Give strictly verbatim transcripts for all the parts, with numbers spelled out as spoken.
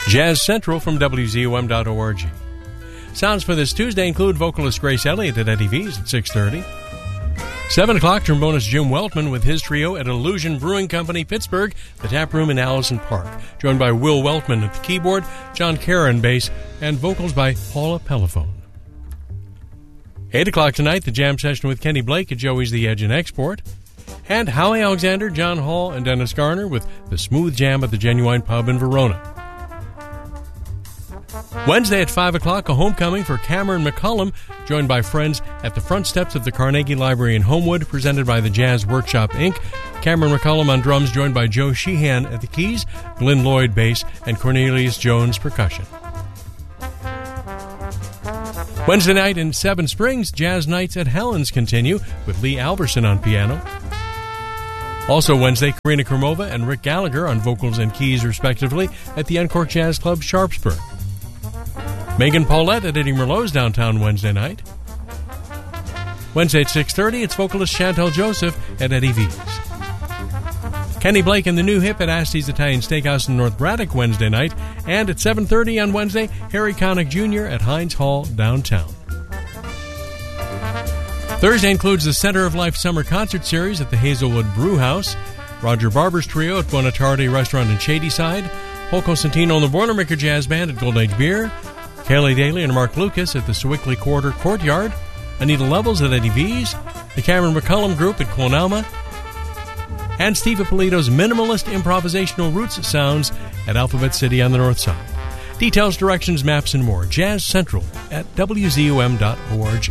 Jazz Central from W Z U M dot org. Sounds for this Tuesday include vocalist Grace Elliott at Eddie V's at six thirty. seven o'clock, trombonist Jim Weltman with his trio at Illusion Brewing Company, Pittsburgh, the Tap Room in Allison Park, joined by Will Weltman at the keyboard, John Caron bass, and vocals by Paula Pellephone. eight o'clock tonight, the jam session with Kenny Blake at Joey's The Edge and Export, and Howie Alexander, John Hall, and Dennis Garner with the Smooth Jam at the Genuine Pub in Verona. Wednesday at five o'clock, a homecoming for Cameron McCullum, joined by friends at the front steps of the Carnegie Library in Homewood, presented by the Jazz Workshop, Incorporated. Cameron McCullum on drums, joined by Joe Sheehan at the keys, Glenn Lloyd bass, and Cornelius Jones percussion. Wednesday night in Seven Springs, Jazz Nights at Helen's continue, with Lee Alverson on piano. Also Wednesday, Karina Krumova and Rick Gallagher on vocals and keys, respectively, at the Encore Jazz Club, Sharpsburg. Megan Paulette at Eddie Merlot's downtown Wednesday night. Wednesday at six thirty, it's vocalist Chantel Joseph at Eddie V's. Kenny Blake and the New Hip at Asti's Italian Steakhouse in North Braddock Wednesday night. And at seven thirty on Wednesday, Harry Connick Junior at Heinz Hall downtown. Thursday includes the Center of Life Summer Concert Series at the Hazelwood Brew House, Roger Barber's Trio at Buonatardi Restaurant in Shadyside, Paul Cosentino and the Boilermaker Jazz Band at Golden Age Beer, Kelly Daly and Mark Lucas at the Sewickley Quarter Courtyard, Anita Levels at Eddie V's, the Cameron McCullum Group at Clonalma, and Steve Ippolito's minimalist improvisational roots sounds at Alphabet City on the North Side. Details, directions, maps, and more. Jazz Central at W Z U M dot org.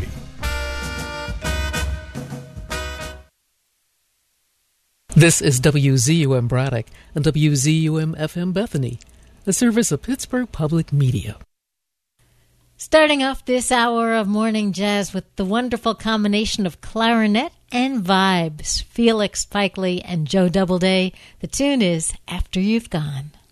This is W Z U M Braddock and W Z U M F M Bethany, a service of Pittsburgh Public Media. Starting off this hour of morning jazz with the wonderful combination of clarinet and vibes, Felix Spikely and Joe Doubleday. The tune is After You've Gone.